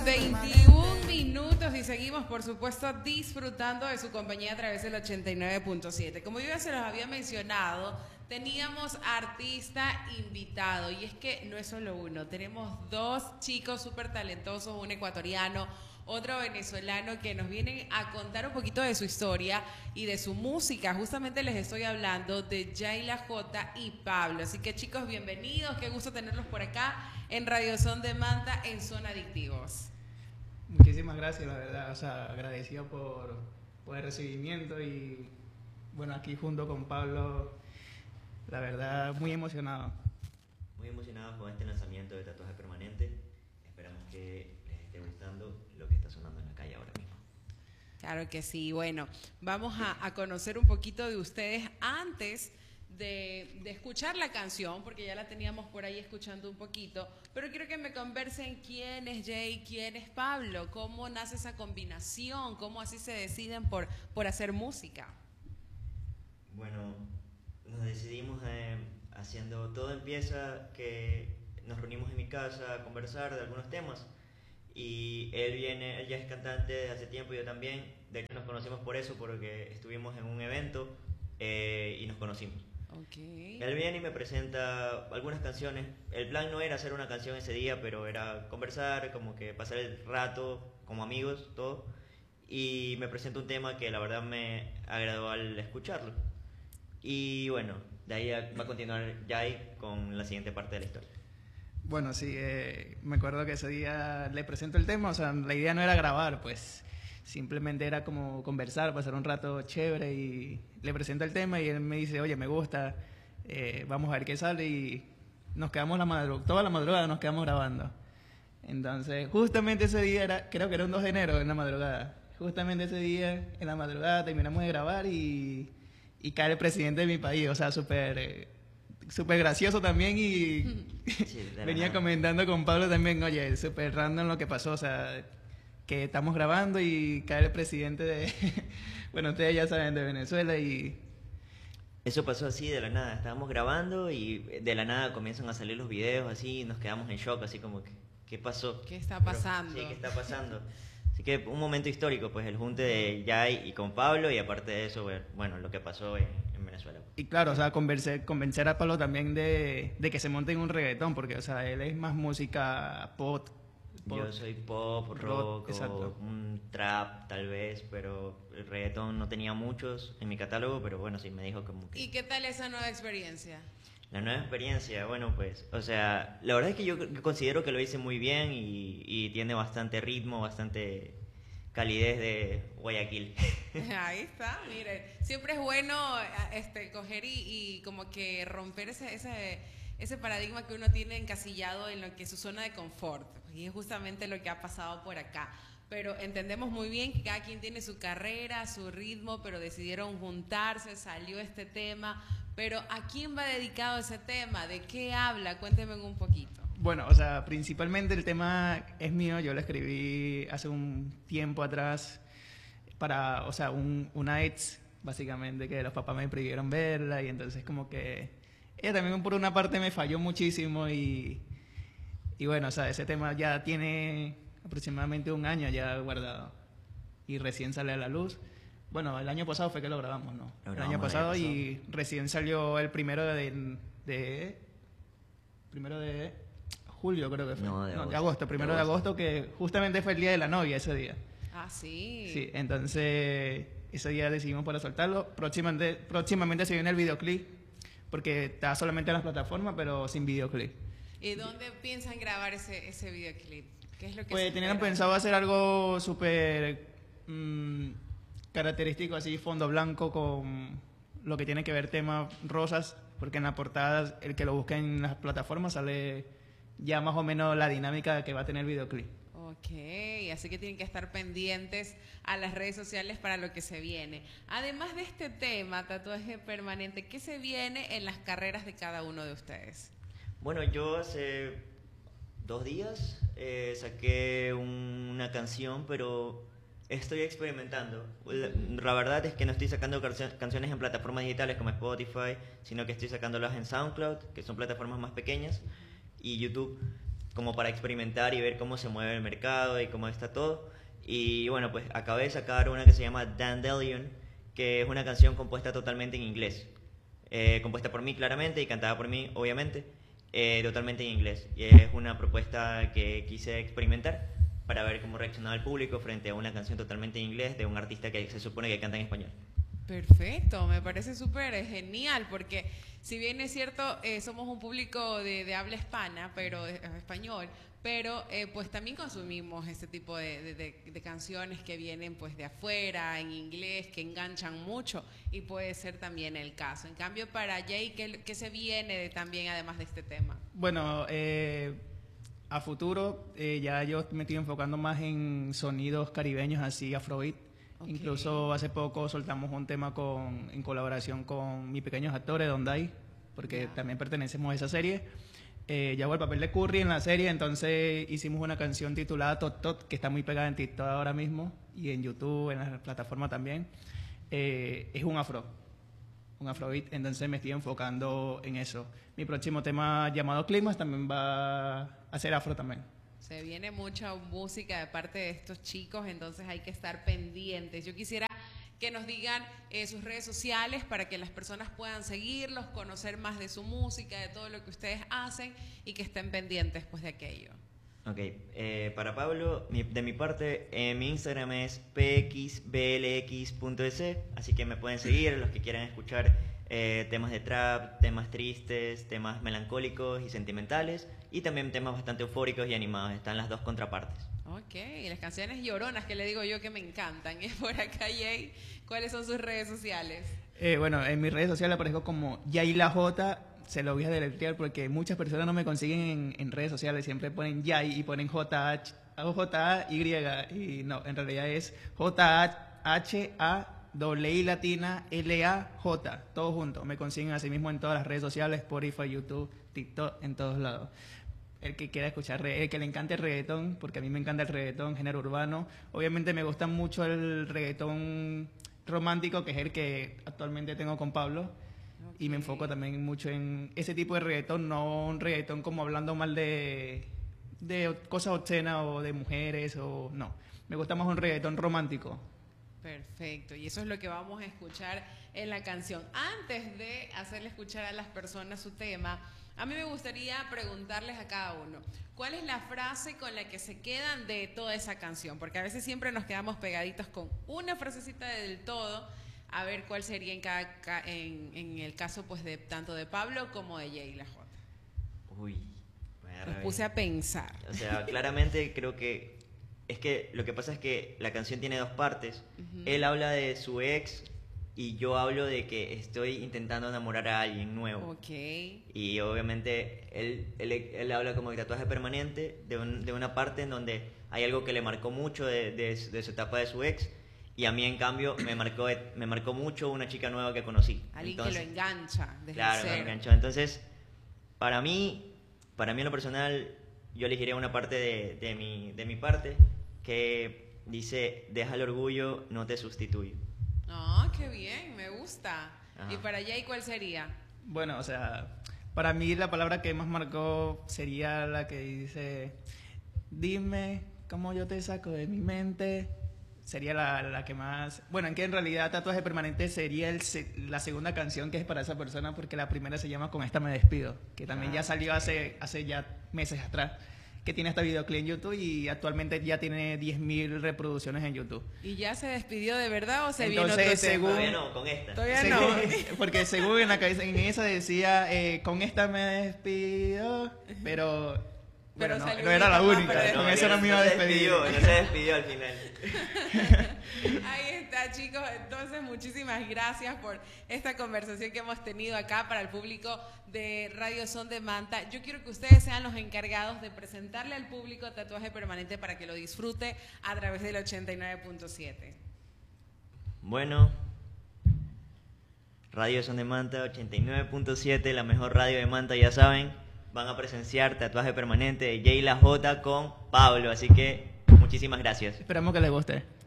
21 minutos y seguimos, por supuesto, disfrutando de su compañía a través del 89.7. Como yo ya se los había mencionado, teníamos artista invitado y es que no es solo uno, tenemos dos chicos súper talentosos, un ecuatoriano, otro venezolano que nos vienen a contar un poquito de su historia y de su música. Justamente les estoy hablando de Yayla J y Pablo. Así que chicos, bienvenidos, qué gusto tenerlos por acá en Radio Son de Manta en Zona Adictivos. Muchísimas gracias, la verdad, o sea, agradecido por el recibimiento y bueno, aquí junto con Pablo, la verdad, muy emocionado. Muy emocionado con este lanzamiento de Tatuaje Permanente. Esperamos que les esté gustando lo que está sonando en la calle ahora mismo. Claro que sí. Bueno, vamos a conocer un poquito de ustedes antes de escuchar la canción, porque ya la teníamos por ahí escuchando un poquito, pero quiero que me conversen quién es Jay, quién es Pablo, cómo nace esa combinación, cómo así se deciden por hacer música. Bueno, nos decidimos haciendo, todo empieza que nos reunimos en mi casa a conversar de algunos temas y él ya es cantante desde hace tiempo, yo también. De hecho nos conocimos por eso, porque estuvimos en un evento y nos conocimos. Okay. Él viene y me presenta algunas canciones. El plan no era hacer una canción ese día, pero era conversar, como que pasar el rato como amigos, todo. Y me presenta un tema que la verdad me agradó al escucharlo. Y bueno, de ahí va a continuar Jay con la siguiente parte de la historia. Bueno, sí, me acuerdo que ese día le presento el tema, o sea, la idea no era grabar, pues simplemente era como conversar, pasar un rato chévere y le presento el tema y él me dice, oye, me gusta, vamos a ver qué sale y nos quedamos toda la madrugada nos quedamos grabando. Entonces, justamente ese día, creo que era un 2 de enero en la madrugada, justamente ese día en la madrugada terminamos de grabar y cae el presidente de mi país, o sea, súper gracioso también y Sí, venía comentando con Pablo también, oye, súper random lo que pasó, o sea, que estamos grabando y cae el presidente de, bueno, ustedes ya saben, de Venezuela y... Eso pasó así de la nada, estábamos grabando y de la nada comienzan a salir los videos así y nos quedamos en shock, así como que, ¿qué pasó? ¿Qué está pasando? Sí, ¿qué está pasando? Así que un momento histórico, pues el junte de Jay y con Pablo y aparte de eso, bueno, lo que pasó en Venezuela. Y claro, o sea, convencer a Pablo también de que se monte en un reggaetón, porque, o sea, él es más música pop. Yo soy pop, rock, exacto. un trap tal vez, pero el reggaetón no tenía muchos en mi catálogo, pero bueno, sí me dijo como que... ¿Y qué tal esa nueva experiencia? La nueva experiencia, bueno, pues, o sea, la verdad es que yo considero que lo hice muy bien y tiene bastante ritmo, bastante calidez de Guayaquil. Ahí está, mire, siempre es bueno coger y como que romper ese paradigma que uno tiene encasillado en lo que es su zona de confort, y es justamente lo que ha pasado por acá. Pero entendemos muy bien que cada quien tiene su carrera, su ritmo, pero decidieron juntarse, salió este tema. Pero ¿a quién va dedicado ese tema? ¿De qué habla? Cuénteme un poquito. Bueno, o sea, principalmente el tema es mío, yo lo escribí hace un tiempo atrás para, o sea, una ex, básicamente, que los papás me prohibieron verla y entonces como que ella también por una parte me falló muchísimo y bueno, o sea, ese tema ya tiene aproximadamente un año ya guardado y recién sale a la luz. Bueno, el año pasado fue que lo grabamos, ¿no? El año pasado y recién salió el primero de julio, creo que fue. No, de agosto, primero de agosto, que justamente fue el día de la novia ese día. Ah, sí. Sí, entonces ese día decidimos para soltarlo. Próximamente se viene el videoclip, porque está solamente en las plataformas, pero sin videoclip. ¿Y dónde piensan grabar ese videoclip? ¿Qué es lo que Pues tenían pensado hacer algo súper característico, así, fondo blanco con lo que tiene que ver temas rosas, porque en la portada, el que lo busque en las plataformas, sale ya más o menos la dinámica que va a tener el videoclip. Ok, así que tienen que estar pendientes a las redes sociales para lo que se viene. Además de este tema, tatuaje permanente, ¿qué se viene en las carreras de cada uno de ustedes? Bueno, yo hace 2 días saqué una canción, pero estoy experimentando. La verdad es que no estoy sacando canciones en plataformas digitales como Spotify, sino que estoy sacándolas en SoundCloud, que son plataformas más pequeñas, y YouTube. como para experimentar y ver cómo se mueve el mercado y cómo está todo. Y bueno, pues acabé de sacar una que se llama Dandelion, que es una canción compuesta totalmente en inglés. Compuesta por mí claramente y cantada por mí, obviamente, totalmente en inglés. Y es una propuesta que quise experimentar para ver cómo reaccionaba el público frente a una canción totalmente en inglés de un artista que se supone que canta en español. Perfecto, me parece súper genial, porque si bien es cierto, somos un público de habla hispana, pero español, pero pues también consumimos este tipo de canciones que vienen pues de afuera, en inglés, que enganchan mucho, y puede ser también el caso. En cambio, para Jay, ¿qué se viene también además de este tema? Bueno, a futuro ya yo me estoy enfocando más en sonidos caribeños, así afrobeat. Okay. Incluso hace poco soltamos un tema en colaboración con Mis Pequeños Actores, Donday, porque también pertenecemos a esa serie. Yo hago el papel de Curry en la serie, entonces hicimos una canción titulada Tot Tot, que está muy pegada en TikTok ahora mismo, y en YouTube, en la plataforma también. Es un afrobeat, entonces me estoy enfocando en eso. Mi próximo tema, llamado Climas, también va a ser afro también. Se viene mucha música de parte de estos chicos, entonces hay que estar pendientes. Yo quisiera que nos digan sus redes sociales para que las personas puedan seguirlos, conocer más de su música, de todo lo que ustedes hacen, y que estén pendientes pues de aquello. Ok, para Pablo, de mi parte, mi Instagram es pxblx.es, así que me pueden seguir los que quieran escuchar temas de trap, temas tristes, temas melancólicos y sentimentales, y también temas bastante eufóricos y animados. Están las dos contrapartes. Ok, y las canciones lloronas que le digo yo que me encantan. Por acá, Jay, ¿cuáles son sus redes sociales? Bueno, en mis redes sociales aparezco como Jay La J. Se lo voy a deletrear porque muchas personas no me consiguen en redes sociales. Siempre ponen Jay y ponen JH, hago J-A-Y, y no, en realidad es J-H-A-I latina L-A-J, todo junto. Me consiguen así mismo en todas las redes sociales, Spotify, YouTube, TikTok, en todos lados. El que quiera escuchar, el que le encante el reggaetón, porque a mí me encanta el reggaetón, género urbano. Obviamente me gusta mucho el reggaetón romántico, que es el que actualmente tengo con Pablo. Okay. Y me enfoco también mucho en ese tipo de reggaetón, no un reggaetón como hablando mal de cosas obscenas o de mujeres, o no. Me gusta más un reggaetón romántico. Perfecto, y eso es lo que vamos a escuchar en la canción. Antes de hacerle escuchar a las personas su tema, a mí me gustaría preguntarles a cada uno, ¿cuál es la frase con la que se quedan de toda esa canción? Porque a veces siempre nos quedamos pegaditos con una frasecita del todo, a ver cuál sería en el caso pues de tanto de Pablo como de Jay La J. Uy, me puse a pensar. O sea, claramente creo que es que lo que pasa es que la canción tiene dos partes. Él habla de su ex y yo hablo de que estoy intentando enamorar a alguien nuevo. Okay. Y obviamente él habla como de tatuaje permanente, de una parte en donde hay algo que le marcó mucho de su etapa de su ex, y a mí en cambio me marcó mucho una chica nueva que conocí. Alguien que lo engancha desde claro, cero. Me enganchó. Entonces, para mí en lo personal, yo elegiría una parte de mi parte que dice: deja el orgullo, no te sustituyo. Ah, qué bien, me gusta. Ajá. ¿Y para Jay cuál sería? Bueno, o sea, para mí la palabra que más marcó sería la que dice: dime cómo yo te saco de mi mente. Sería la que más... Bueno, en que en realidad Tatuaje Permanente sería la segunda canción que es para esa persona, porque la primera se llama Con esta me despido, que también ya salió hace ya meses atrás, que tiene hasta videoclip en YouTube y actualmente ya tiene 10.000 reproducciones en YouTube. ¿Y ya se despidió de verdad o se Entonces, viene otro según, Todavía no, con esta. Todavía según, no. Porque según en esa decía, con esta me despido, pero no era la única, con eso no me iba a despedir. No se despidió al final. Ahí está, chicos. Entonces, muchísimas gracias por esta conversación que hemos tenido acá para el público de Radio Son de Manta. Yo quiero que ustedes sean los encargados de presentarle al público Tatuaje Permanente para que lo disfrute a través del 89.7. Bueno, Radio Son de Manta, 89.7, la mejor radio de Manta, ya saben. Van a presenciar Tatuaje Permanente de Jay La J con Pablo, así que muchísimas gracias. Esperamos que les guste.